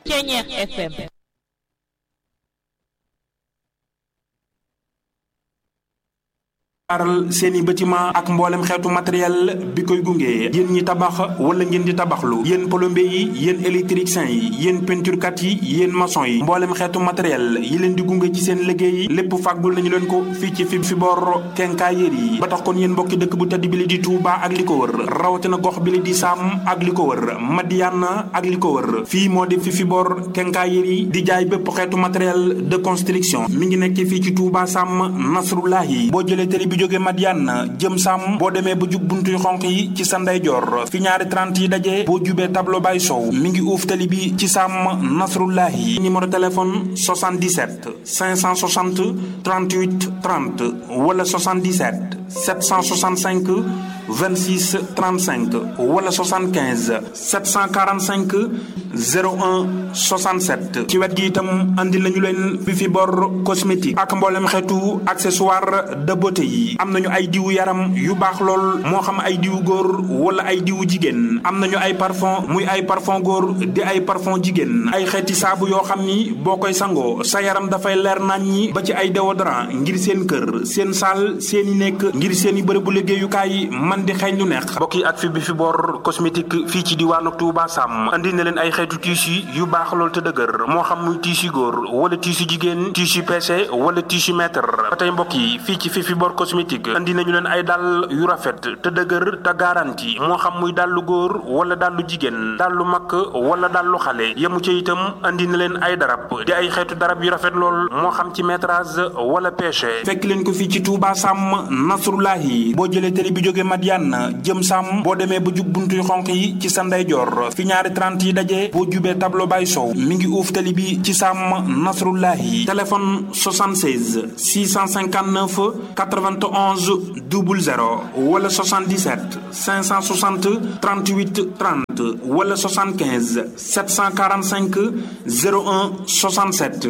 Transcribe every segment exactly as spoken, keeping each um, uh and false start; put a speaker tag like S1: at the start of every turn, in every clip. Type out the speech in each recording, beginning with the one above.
S1: Ceñeex F M.
S2: aral seeni bâtiment ak mboolem xeetu matériel bi koy gunge yéen ñi tabax wala ngeen di tabaxlu yéen plombier yi yéen électricien yi yéen peinturekat yi yéen maçon yi mboolem xeetu matériel yi leen di gunge ci seen liggéey lépp fàggul nañu leen ko fii ci fi fi bor quincaillerie yi ba tax kon yéen mbokki dëkk bu tedd bi li di Touba ak li ko wër rawatina gox bi li di Sam ak li ko wër Madiana ak li ko wër fii moo di fi fi bor quincaillerie di jaay bépp xeetu matériel de construction mi ngi nekk fii ci Touba Sam Nasrullahi boo jëlee télé bi jóge Madiane jëm Sam boo demee ba jub buntu yu xonq yi ci sa ndeyjoor fi ñaari trente yi daje boo jubee tableau bay sow mi ngi uuf tali bi ci Sam Nasrullahi numéro téléphone soixante-dix-sept cinq cent soixante trente-huit trente wala soixante-dix-sept sept cent soixante-cinq vingt-six trente-cinq wala soixante-quinze sept cent quarante-cinq zéro un soixante-sept ci wet gi itam andi lañu leen fi fi bor cosmétique ak mboolem xeetu accessoire de beauté yi am nañu ay diwu yaram yu baax lool moo xam ay diwu góor wala ay diwu jigéen am nañu ay parfum muy ay parfum góor di ay parfum jigéen ay xeeti saabu yoo xam ni boo koy sangoo sa yaram dafay leer naññi ba ci ay déodorant ngir seen kër seen saal seeni nekk ngir seeni bërëbu liggéeyukaay man di xeeñ lu neex bokk yi ak fi bi fi bor cosmétique fii ci diwaanu Touba Sam andi na leen ay xeetu tissu yu baax lool te dëgër moo xam muy tissu góor wala tissu jigéen tissu P C wala tissu mètre ba tey mbokk yi fii ci fi fi bor cosmétique andi nañu leen ay dàll yu rafet te dëgër te garanti moo xam muy dàllu góor wala dàllu jigéen dàllu mag wala dàllu xale yemu ca itam andi na leen ay darab di ay xeetu darab yu rafet lool moo xam ci métrage wala pêche fekk leen ko fii ci Touba Sam Nasrullahi boo jëlee télé bi jóge Madiane jëm Sam boo demee ba jub buntu yu xonq yi ci sa ndeyjoor fi ñaari trente yi daje boo jubee tableau bay sow mi ngi uuf tali bi ci Sam Nasrullahi téléphone soixante-seize six cent cinquante-neuf quatre-vingt-onze zéro zéro wala soixante-dix-sept cinq cent soixante trente-huit trente wala soixante-quinze sept cent quarante-cinq zéro un soixante-sept.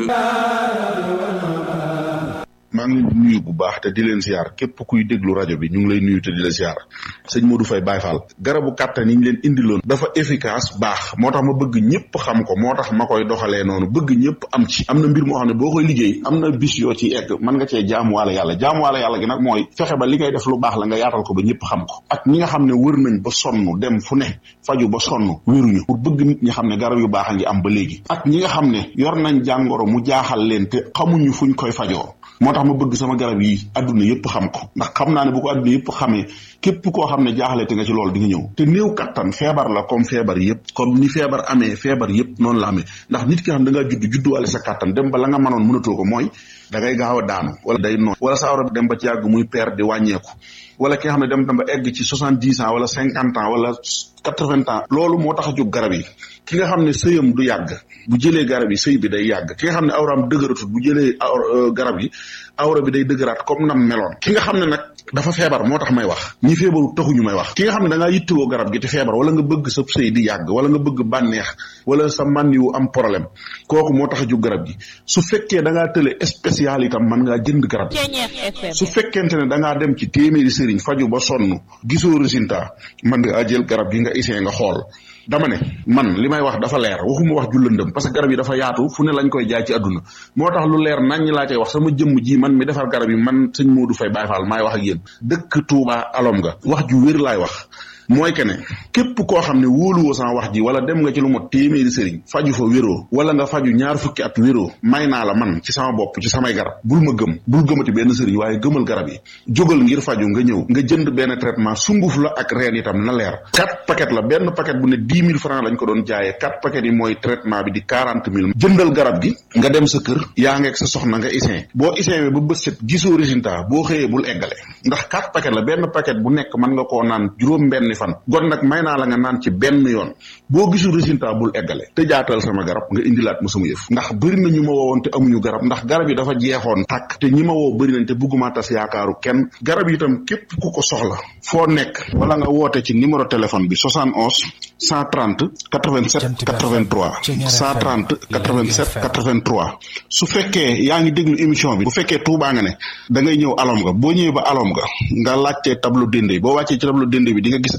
S3: maa ngi leen di nuyu bu baax te di leen ziar képp kuy déglu rajo bi ñu ngi lay nuyu te di la ziar sëñ Modou Faye Baye Fall garabu kàttan yi ñu leen indiloon dafa efficace baax moo tax ma bëgg ñëpp xam ko moo tax ma koy doxalee noonu bëgg ñëpp am ci am na mbir moo xam ne boo koy liggéey am na bis yoo ci egg mën nga cee jaamuwaale yàlla jaamuwaale yàlla gi nag mooy fexe ba li ngay def lu baax la nga yaatal ko ba ñëpp xam ko ak ñi nga xam ne wër nañ ba sonn dem fu ne faju ba sonn wéruñu pour bëgg nit ñi xam ne garab yu baax a ngi am ba léegi ak ñi nga xam ne yor nañ jàngoro mu jaaxal leen te xamuñu fuñ koy fajoo moo tax ma bëgg sama garab yi adduna yëpp xam ko ndax xam naa ne bu ko adduna yëpp xamee képp koo xam ne jaaxle te nga ci loolu di nga ñëw te néew kattan feebar la comme feebar yëpp comme ni feebar amee feebar yëpp noonu la amee ndax nit ki xam da ngaa judd judduwaale sa kattan dem ba la nga mënoon mënatoo ko mooy da ngay gaaw a daanu wala day noonu wala sa awra dem ba ci yàgg muy peer di wàññeeku wala ki nga xam ne dem dem ba egg ci soixante-dix ans wala cinquante ans wala quatre-vingts ans loolu moo tax a jóg garab yi ki nga xam ne sëyam du yàgg bu jëlee garab yi sëy bi day yàgg ki nga xam ne awraam dëgëratut bu jëlee garab yi awra bi day dëgëraat comme nam meloon ki nga xam ne nag dafa feebar moo tax may wax ñi feebaru taxuñu may wax ki nga xam ne da ngaa yittewoo garab gi te feebar wala nga bëgg sa sëy di yàgg wala nga bëgg bànneex wala sa man yu am problème kooku moo tax a jóg garab gi su fekkee da ngaa tële spécial itam mën ngaa jënd garab gi su fekkente ne da ngaa dem ci téeméeri sëriñ faju ba sonn gisoo résultat mën ngaa jël garab gi nga essayé nga xool dama ne man li may wax dafa leer waxuma wax ju lëndëm parce que garab yi dafa yaatu fu ne lañ koy jaay ci àdduna moo tax lu leer nañ laa cay wax sama jëmm ji man mi defar garab yi man sëñ Modou Faye Baye Fall maay wax ak yéen dëkk Touba alom nga wax ju wér laay wax mooy que ne képp koo xam ne wóoluwoo sama wax ji wala dem nga ci lu mot téeméeri sëriñ faju fa wéroo wala nga faju ñaar fukki at wéroo may naa la man ci sama bopp ci samay garab bul ma gëm bul gëmati benn sëriñ waaye gëmal garab yi jógal ngir faju nga ñëw nga jënd benn traitement sunguf la ak reen itam na leer quatre paquet la benn paquet bu ne dix mille francs lañ ko doon jaayee quatre paquet yi mooy traitement bi di quarante mille jëndal garab gi nga dem sa kër yaa ngeeg sa soxna nga isin boo isin ba bët set gisoo résultat boo xëyee bul eggale ndax quatre paquet la benn paquet bu nekk mën nga koo naan juróom benn fan gon nag may naa la nga naan ci benn yoon boo gisul résultat bul eggale te jaatal sama garab nga indilaat ma sama yëf ndax bëri na ñu ma woowoon te amuñu garab ndax garab yi dafa jeexoon tàkk te ñi ma woo bëri nañ te bëgguma tas yaakaaru kenn garab yi itam képp ku ko soxla foo nekk wala nga woote ci numéro téléphone bi soixante onze cent trente quatre-vingt-sept quatre-vingt-trois cent trente quatre-vingt-sept quatre-vingt-trois su fekkee yaa ngi déglu émission bi bu fekkee Touba nga ne da ngay ñëw alom nga boo ñëwee ba alom nga nga laajtee tableau dende boo wàccee ci tableau dende bi di nga gis ay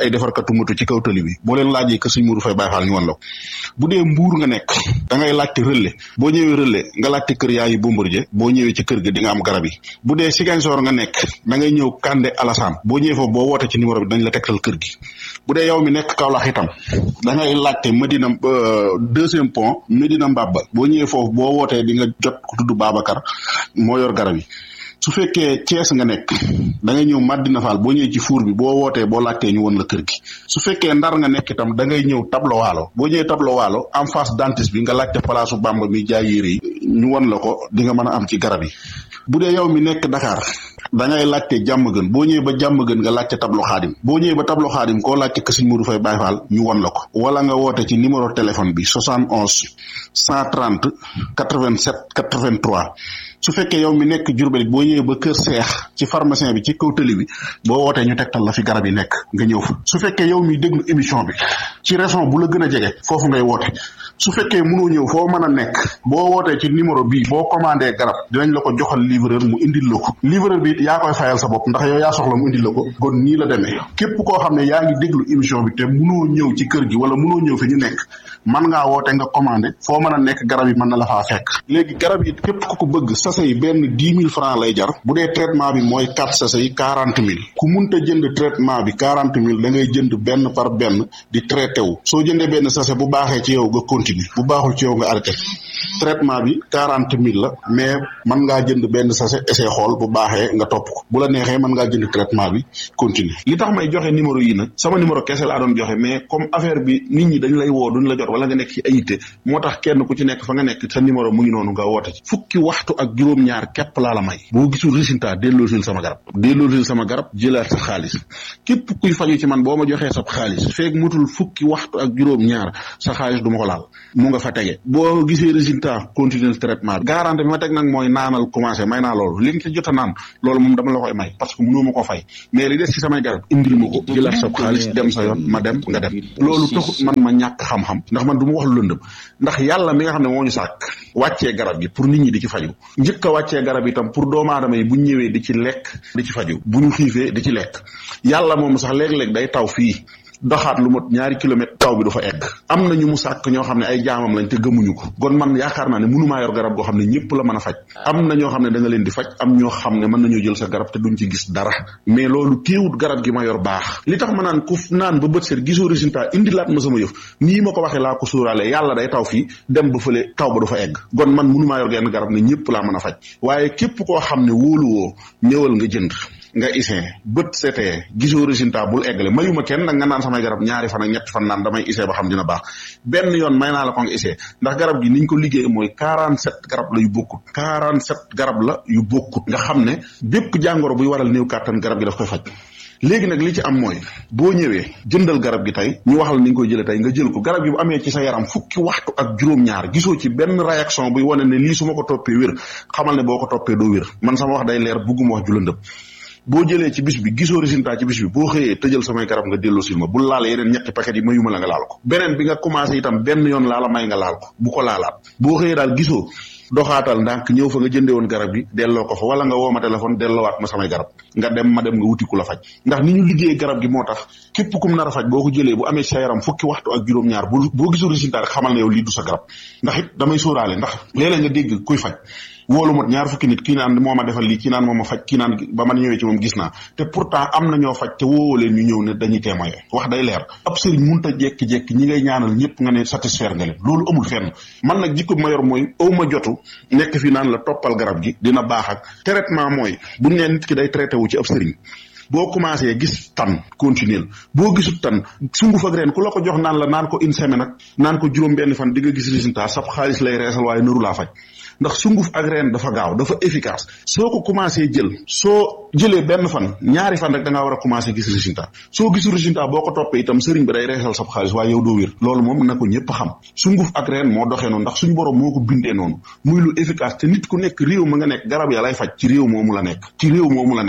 S3: ay defarkatu moto ci kaw tali bi boo leen laajee kër Sëñ Modou Faye Baye Fall ñu wan la ko bu dee Mbuur nga nekk da ngay laajte relais boo ñëwee relais nga laajte kër yaayi Bombardier boo ñëwee ci kër ga di nga am garab yi bu dee Ziguinchor nga nekk da ngay ñëw Kandé Alassane boo ñëwee foofu boo woote ci numéro bi dañ la tegtal kër gi bu dee yow mi nekk Kaolack itam da ngay laajte Medina deuxième pont Medina Mbaba boo ñëwee foofu boo wootee di nga jot ku tudd Babacar moo yor garab yi su fekkee Thiès nga nekk da ngay ñëw Madina Fall boo ñëwee ci fuur bi boo wootee boo laajtee ñu won la kër gi su fekkee Ndar nga nekk itam da ngay ñëw Tableau Waalo boo ñëwee Tableau Waalo en face dentiste bi nga laajte palaasu Bamba mi jaay yére yi ñu won la ko di nga mën a am ci garab yi bu dee yow mi nekk Dakar da ngay laajte jàmm gën boo ñëwee ba jàmm gën nga laajte Tableau Xaadim boo ñëwee ba Tableau Xaadim koo laajte kër Sëñ Modou Faye Baye Fall ñu won la ko wala nga woote ci numéro téléphone bi soixante onze cent trente quatre-vingt-sept quatre-vingt-trois su fekkee yow mi nekk Diourbel boo ñëwee ba kër Seex ci pharmacien bi ci kaw tëli bi boo wootee ñu tegtal la fi garab yi nekk nga ñëw fa su fekkee yow mi déglu émission bi ci région bu la gën a jege foofu ngay woote su fekkee mënoo ñëw foo mën a nekk boo wootee ci numéro bii boo commandé garab dinañ la ko joxal livreur mu indil la ko livreur bi yaa koy fayal sa bopp ndax yow yaa soxla mu indil la ko kon nii la demee képp koo xam ne yaa ngi déglu émission bi te mënoo ñëw ci kër gi wala mënoo ñëw fi ñu nekk mën ngaa woote nga commandé foo mën a nekk garab yi mën na la faa fekk léegi garab yi képp ku ko bëgg sachet yi benn dix mille francs lay jar bu dee traitement bi mooy quatre sachet yi quarante mille ku munta jënd traitement bi quarante mille da ngay jënd benn par benn di traité wu soo jëndee benn sachet bu baaxee ci yow nga continuer bu baaxul ci yow nga arrêté traitement bi quarante mille la mais mën ngaa jënd benn sachet essai xool bu baaxee nga topp ko bu la neexee mën ngaa jënd traitement bi continuer li tax may joxe numéro yi nag sama numéro kese laa doon joxe mais comme affaire bi nit ñi dañ lay woo duñ la jot wala nga nekk ci ayité moo tax kenn ku ci nekk fa nga nekk sa numéro mu ngi noonu nga woote ci fukki waxtu ak juróom-ñaar képp laa la may boo gisul résultat delloosil sama garab delloosil sama garab jëlaat sa xaalis képp kuy faju ci man boo ma joxee sa xaalis feeg mutul fukki waxtu ak juróom-ñaar sa xaalis du ma ko laal mu nga fa tege boo gisee résultat continuer traitement bi garantie bi ma teg nag mooy naanal commencé may naa loolu li nga ci jot a naan loolu moom dama la koy may parce que mënoo ma ko fay mais li des ci samay garab indil ma ko jëlaat sa xaalis dem sa yoon ma dem nga dem loolu taxut man ma ñàkk xam-xam ndax man du ma wax lu lëndëm ndax yàlla mi nga xam ne moo ñu sàkk wàccee garab gi pour nit ñi di ci faju njëkk a wàccee garab itam pour doomu aadama yi bu ñu ñëwee di ci lekk di ci faju bu ñu xiifee di ci lekk yàlla moom sax léeg-léeg day taw fii doxaat lu mot ñaari kilomètre taw bi du fa egg am na ñu mu sàkk ñoo xam ne ay jaamam lañ te gëmuñu ko kon man yaakaar naa ne mënumaa yor garab goo xam ne ñëpp la mën a faj am na ñoo xam ne da nga leen di faj am ñoo xam ne mën nañoo jël sa garab te duñ ci gis dara mais loolu téewut garab gi ma yor baax li tax ma naan ku naan ba bët seet gisoo résultat indi laat ma sama yëf nii ma ko waxee laa ko sóoraale yàlla day taw fii dem ba fële taw ba du fa egg kon man mënumaa yor genn garab ne ñëpp laa mën a faj waaye képp koo xam ne wóoluwoo ñëwal nga jënd nga isee bët setee gisoo résultat bul eggale mayuma kenn nag nga naan samay garab ñaari fan ak ñetti fan naan damay isee ba xam dina baax benn yoon may naa la ko nga isee ndax garab gi niñ ko liggéey mooy quarante-sept garab la yu bokkut quarante-sept garab la yu bokkut nga xam ne bépp jàngoro buy waral néew kàttan garab gi daf koy faj léegi nag li ci am mooy boo ñëwee jëndal garab gi tey ñu waxal ni nga koy jëlee tey nga jël ko garab gi bu amee ci sa yaram fukki waxtu ak juróom-ñaar gisoo ci benn réaction buy wane ne lii su ma ko toppee wér xamal ne boo ko toppee doo wér man sama wax day leer bugguma wax ju lëndëm boo jëlee ci bis bi gisoo résultat ci bis bi boo xëyee tëjal samay garab nga delloo sil ma bul laal yeneen ñetti paquet yi mayuma la nga laal ko beneen bi nga commencé itam benn yoon laa la may nga laal ko bu ko laalaat boo xëyee daal gisoo doxaatal ndànk ñëw fa nga jëndee woon garab gi delloo ko fa wala nga woo ma téléphone delloowaat ma samay garab nga dem ma dem nga wuti ku la faj ndax ni ñu liggéey garab gi moo tax képp kum nar a faj boo ko jëlee bu amee sa yaram fukki waxtu ak juróom-ñaar bu boo gisul résultat rek xamal ne yow lii du sa garab ndax it damay sóoraale ndax léeg-léeg nga dégg kuy faj wóolu mot ñaar fukki nit kii naan moo ma defal lii kii naan moo ma faj kii naan ba man ñëwee ci moom gis naa te pourtant am na ñoo faj te woowoo leen ñu ñëw ne dañuy témoigner wax day leer ab sëriñ munta jekki-jekki ñi ngay ñaanal ñëpp nga ne satisfaire nga leen loolu amul fenn man nag jikko bi ma yor mooy aw ma jotu nekk fi naan la toppal garab gi dina baax ak traitement mooy buñ ne nit ki day traité wu ci ab sëriñ boo commencé gis tan continuer boo gisut tan sunguf ak reen ku la ko jox naan la naan ko une semaine ak naan ko juróom benn fan di nga gis résultat sab xaalis lay reesal waaye nëru laa faj ndax sunguf ak reen dafa gaaw dafa efficace soo ko commencé jël soo jëlee benn fan ñaari fan rek da ngaa war a commencé gis résultat soo gisul résultat boo ko toppee itam sëriñ bi day reesal sab xaalis waaye yow doo wér loolu moom na ko ñëpp xam sunguf ak reen moo doxee noonu ndax suñu borom moo ko bindee noonu muy lu efficace te nit ku nekk réew ma nga nekk garab ya lay faj ci réew moomu la nekk ci réew moomu la nekk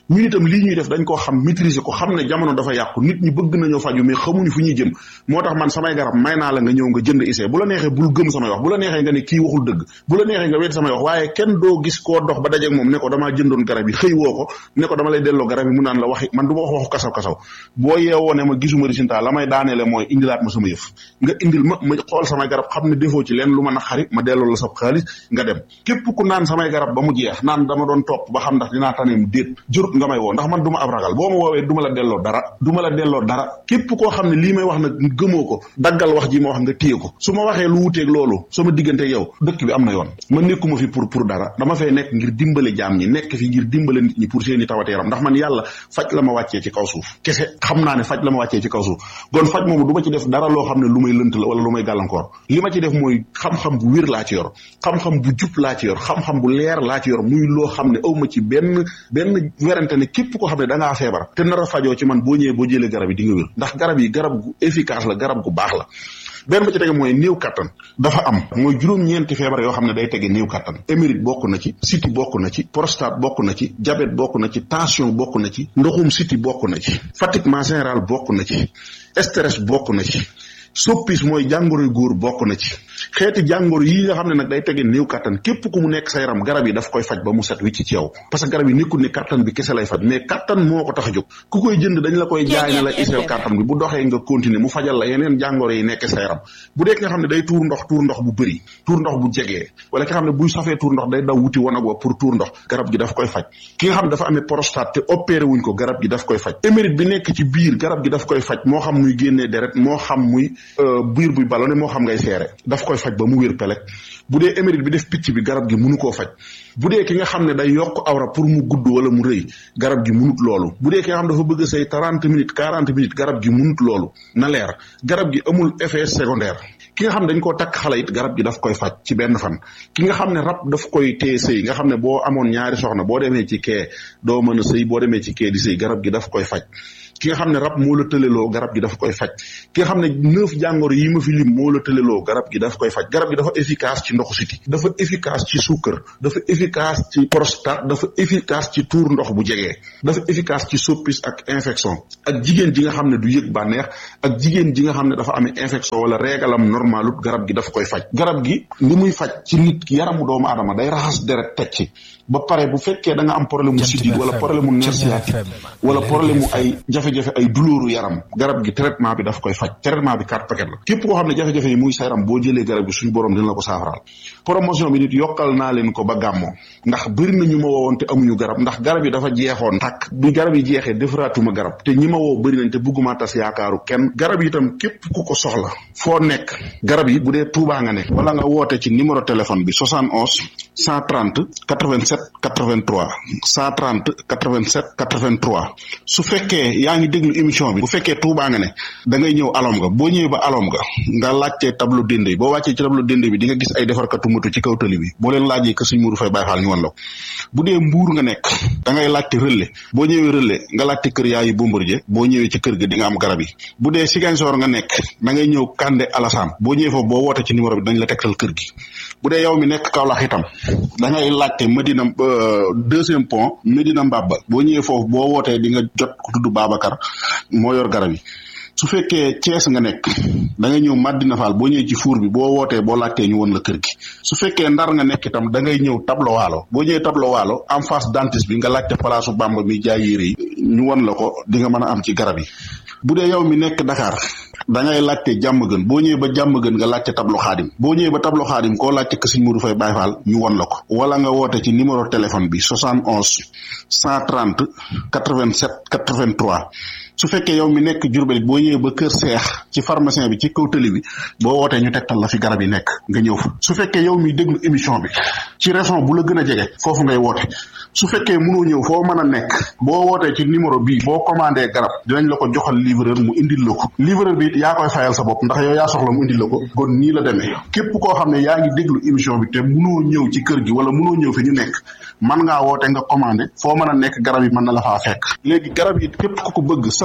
S3: ñun itam lii ñuy def dañ koo xam maîtriser ko xam ne jamono dafa yàqu nit ñi bëgg nañoo faju mais xamuñu fu ñuy jëm moo tax man samay garab may naa la nga ñëw nga jënd essai bu la neexee bul gëm samay wax bu la neexee nga ne kii waxul dëgg bu la neexee nga wet samay wax waaye kenn doo gis koo dox ba dajeeg moom ne ko damaa jëndoon garab yi xëy woo ko ne ko dama lay delloo garab yi mu naan la waxi man du ma wax waxu kasaw kasaw boo yeewoo ne ma gisuma résultat la may daaneele mooy indilaat ma sama yëf nga indil ma ma xool samay garab xam ne defoo ci leen lu ma naqari ma delloo la sa xaalis nga dem képp ku naan samay garab ba mu jeex naan dama doon topp ba xam ndax dinaa taneem déet jurut nga may woo ndax man du ma ab ragal boo ma woowee du ma la delloo dara du ma la delloo dara képp koo xam ne lii may wax nag gëmoo ko daggal wax ji ma wax nga téye ko su ma waxee lu wuteeg loolu sama diggante yow dëkk bi am na yoon ma nekkuma fi pour pour dara dama fay nekk ngir dimbale jaam ñi nekk fi ngir dimbale nit ñi pour seeni tawate yaram ndax man yàlla faj la ma wàccee ci kaw suuf kese xam naa ne faj la ma wàccee ci kaw suuf gon faj moomu du ma ci def dara loo xam ne lu may lënt la wala lu may gàllankoor li ma ci def mooy xam-xam bu wér laa ci yor xam-xam bu jub laa ci yor xam-xam bu leer laa ci yor muy loo xam ne aw ma ci benn benn werante ne képp koo xam ne da ngaa feebar te nar a fajoo ci man boo ñëwee boo jëlee garab yi di nga wér ndax garab yi garab gu efficace la garab gu baax la benn ba ci tege mooy néew kattan dafa am mooy juróom-ñeenti feebar yoo xam ne day tege néew kattan émérite bokk na ci siti bokk na ci prostate bokk na ci diabète bokk na ci tension bokk na ci ndoxum siti bokk na ci fatiguement général bokk na ci stress bokk na ci soppis mooy jàngoro góor bokk na ci xeeti jàngoro yi nga xam ne nag day tege néew kattan képp ku mu nekk sa yaram garab yi daf koy faj ba mu set wicc ci yow parce que garab yi nekkul ne kattan bi kese lay faj mais kattan moo ko tax a jóg ku koy jënd dañ la koy jaay ne la iseel kattan bi bu doxee nga continuer mu fajal la yeneen jàngoro yi nekk sa yaram bu dee ki nga xam ne day tuur ndox tuur ndox bu bëri tuur ndox bu jegee wala ki nga xam ne buy safee tuur ndox day daw wuti wanag wa pour tuur ndox garab gi daf koy faj ki nga xam ne dafa amee prostate te opéré wuñ ko garab gi daf koy faj émérite bi nekk ci biir garab gi daf koy faj moo xam muy génnee deret moo xam muy biir buy ballonné moo xam ngay seere daf koy faj ba mu wér pelek bu dee émérite bi def picc bi garab gi mënu koo faj bu dee ki nga xam ne day yokk awra pour mu gudd wala mu rëy garab gi mënut loolu bu dee ki nga xam dafa bëgg say trente minutes quarante minutes garab gi mënut loolu na leer garab gi amul effet secondaire ki nga xam ne dañ koo takk xale it garab gi daf koy faj ci benn fan ki nga xam ne rab daf koy téye sëy nga xam ne boo amoon ñaari soxna boo demee ci kee doo mën a sëy boo demee ci kee di sëy garab gi daf koy faj ki nga xam ne rab moo la tëleloo garab gi daf koy faj ki nga xam ne neuf jàngoro yi ma fi lim moo la tëleloo garab gi daf koy faj garab gi dafa efficace ci ndoxu siti dafa efficace ci suukar dafa efficace ci prostate dafa efficace ci tuur ndox bu jegee dafa efficace ci soppis ak infection ak jigéen ji nga xam ne du yëg bànneex ak jigéen ji nga xam ne dafa amee infection wala régalam normalut garab gi daf koy faj garab gi li muy faj ci nit ki yaramu doomu aadama day raxas deret teg ci ba pare bu fekkee da nga am problème mu sidit wala problème mu nerf sciatique wala problème mu ay jafe-jafe ay douleur yaram garab gi traitement bi daf koy faj traitement bi quatre paquet la képp koo xam ne jafe-jafe yi muy sa yaram boo jëlee garab gi suñu borom dina la ko saafaraal promotion bi nit yokkal naa leen ko ba gàmmoo ndax bëri na ñu ma woowoon te amuñu garab ndax garab yi dafa jeexoon tàkk bi garab yi jeexee defaraatuma garab te ñi ma woo bëri nañ te bëgguma tas yaakaaru kenn garab yi itam képp ku ko soxla foo nekk garab yi bu dee Tuubaa nga nekk wala nga woote ci numéro téléphone bi soixante onze cent trente quatre-vingt-sept quatre-vingt-trois cent trente quatre-vingt-sept quatre-vingt-trois su fekkee yaa ngi déglu émission bi bu fekkee Tuubaa nga ne da ngay ñëw alom nga boo ñëwee ba alom nga nga laajtee tableau dende boo wàccee ci tableau dende bi di nga gis ay defarkatu moto ci kaw tali bi boo leen laajee que Sëñ Modou Faye Baye Fall ñu wan la ko bu dee Mbuur nga nekk da ngay laajte relais boo ñëwee relais nga laajte kër yaayi Bombardier boo ñëwee ci kër ga di nga am garab yi bu dee Ziguinchor nga nekk da ngay ñëw Kandé Alassane boo ñëwee foofu boo woote ci numéro bi dañ la tegtal kër gi bu dee yow mi nekk Kaolack itam da ngay laajte Medina deuxième pont Medina Mbaba boo ñëwee foofu boo wootee di nga jot ku tudd Babacar moo yor garab yi su fekkee Thiès nga nekk da ngay ñëw Madina Fall boo ñëwee ci fuur bi boo wootee boo laajtee ñu won la kër gi su fekkee Ndar nga nekk itam da ngay ñëw Tableau Waalo boo ñëwee Tableau Waalo en face dentiste bi nga laajte palaasu Bamba mi jaay yére yi ñu won la ko di nga mën a am ci garab yi bu dee yow mi nekk Dakar da ngay laajte jàmm gën boo ñëwee ba jàmm gën nga laajte Tableau Xaadim boo ñëwee ba Tableau Xaadim koo laajte que Sëñ Modou Faye Baye Fall ñu won la ko wala nga woote ci numéro téléphone bi soixante onze cent trente quatre-vingt-sept quatre-vingt-trois su fekkee yow mi nekk Diourbel boo ñëwee ba Kër Seex ci pharmacien bi ci kaw tëli bi boo wootee ñu tegtal la fi garab yi nekk nga ñëw fa su fekkee yow mi déglu émission bi ci région bu la gën a jege foofu ngay woote su fekkee mënoo ñëw foo mën a nekk boo wootee ci numéro bii boo commandé garab dinañ la ko joxal livreur mu indil la ko livreur bi yaa koy fayal sa bopp ndax yow yaa soxla mu indil la ko kon nii la demee képp koo xam ne yaa ngi déglu émission bi te mënoo ñëw ci kër gi wala mënoo ñëw fi ñu nekk man ngaa woote nga commandé foo mën a nekk garab yi mën na la faa fekk léegi garab yi képp ku ko bëgg sachet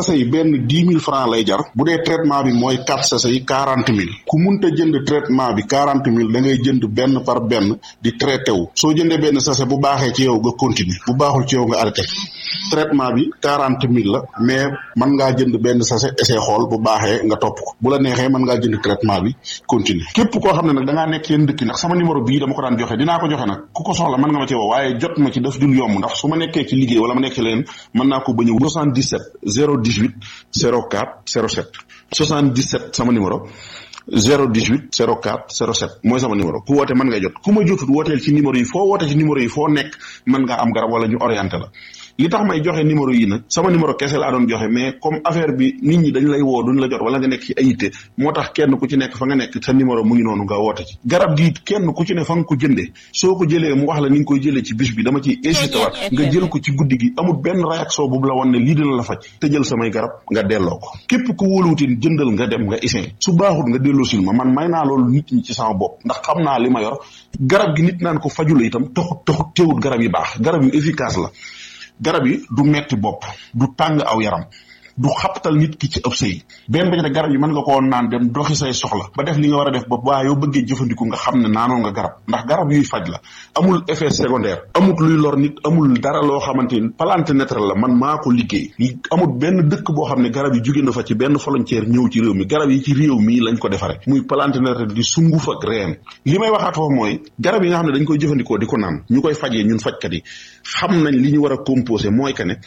S3: sachet yi benn dix mille francs lay jar bu dee traitement bi mooy quatre sachet yi quarante mille ku munta jënd traitement bi quarante mille da ngay jënd benn par benn di traité wu soo jëndee benn sachet bu baaxee ci yow nga continuer bu baaxul ci yow nga arrêté traitement bi quarante mille la mais mën ngaa jënd benn sachet essai xool bu baaxee nga topp ko bu la neexee mën ngaa jënd traitement bi continuer képp koo xam ne nag da ngaa nekk yéen dëkk ndax sama numéro bii dama ko daan joxe dinaa ko joxe nag ku ko soxla mën nga ma ci woo waaye jot ma ci daf dul yomb ndax su ma nekkee ci liggéey wala ma nekk ci leen mën naa ko bañ a soixante-dix-sept zéro dix-huit zéro quatre zéro sept soixante-dix-sept sama numéro zéro dix-huit zéro quatre zéro sept mooy sama numéro ku woote mën ngay jot ku ma jotut wooteel ci numéro yi foo woote ci numéro yi foo nekk mën ngaa am garab wala ñu orienté la li tax may joxe numéro yi nag sama numéro kese laa doon joxe mais comme affaire bi nit ñi dañ lay woo duñ la jot wala nga nekk ci ayité moo tax kenn ku ci nekk fa nga nekk sa numéro mu ngi noonu nga woote ci garab gi kenn ku ci ne fa nga ko jëndee soo ko jëlee mu wax la ni nga koy jëlee ci bis bi dama ciy incité waat nga jël ko ci guddi gi amul benn réaction bu la woon ne lii dina la faj te jël samay garab nga delloo ko képp ku wóoluwutin jëndal nga dem nga isin su baaxut nga delloo sil ma man may naa loolu nit ñi ci sama bopp ndax xam naa li ma yor garab gi nit naan ko faju la itam taxut taxut teewut garab yi baax garab yu efficace la garab yi du metti bopp du tàng aw yaram du xaptal nit ki ci ëpp sëy benn ba ci garab yi mën nga koo naan dem doxi say soxla ba def li nga war a def ba waa yow bëggee jëfandiku nga xam ne naanoon nga garab ndax garab yuy faj la amul effet secondaire amul luy lor nit amul dara loo xamante ni plante naturelle la man maa ko liggéey amul benn dëkk boo xam ne garab yi jóge na fa ci benn volontaire ñëw ci réew mi garab yi ci réew mi lañ ko defare muy plante naturelle di sunguf ak reen li may waxaat foofu mooy garab yi nga xam ne dañ koy jëfandikoo di ko naan ñu koy fajee ñun fajkat yi xam nañ li ñu war a composé mooy que ne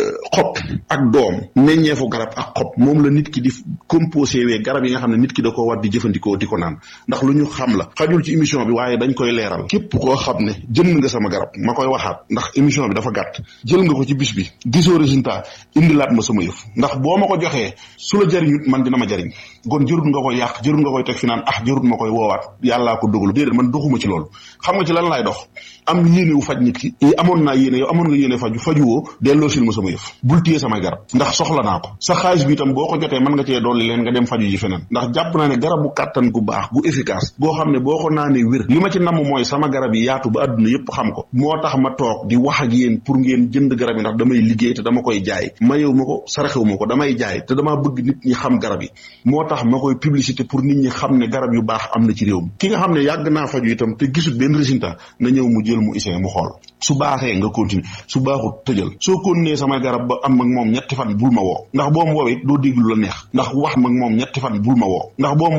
S3: xob ak doom meññeefu garab ak xob moom la nit ki di composé wee garab yi nga xam ne nit ki da ko war di jëfandikoo di ko naan ndax lu ñu xam la xajul ci émission bi waaye dañ koy leeral képp koo xam ne jënd nga sama garab ma koy waxaat ndax émission bi dafa gàtt jël nga ko ci bis bi gisoo résultat indilaat ma sama yëf ndax boo ma ko joxee su la jariñut man dina ma jariñ kon jërut nga koy yàq jërut nga koy teg fi naan ah jërut ma koy woowaat yàllaa ko dogalu déedéet man doxuma ci loolu xam nga ci lan laay dox am yéene wu faj nit ki amoon naa yéene yow amoon nga yéene faju fajuwoo delloo sil ma sama yëf bul téye samay garab ndax soxla naa ko sa xaalis bi itam boo ko jotee mën nga cee dolli leen nga dem faju ji feneen ndax jàpp naa ne garabu kàttan gu baax gu efficace goo xam ne boo ko naanee wér li ma ci namm mooy sama garab yi yaatu ba àdduna yépp xam ko moo tax ma toog di wax ak yéen pour ngeen jënd garab yi ndax damay liggéey te dama koy jaay mayewu ma ko saraxewu ma ko damay jaay te damaa bëgg nit ñi xam garab yi moo tax ma koy publicité pour nit ñi xam ne garab yu baax am na ci réew mi ki nga xam ne yàgg naa faju itam te gisul benn résultat na ñëw mu jël mu isee mu xool su baaxee nga continuer su baaxut tëjal soo continuer samay garab ba am ak moom ñetti fan bul ma woo ndax boo ma woowee doo déglu la neex ndax wax mag moom ñetti fan bul ma woo ndax boo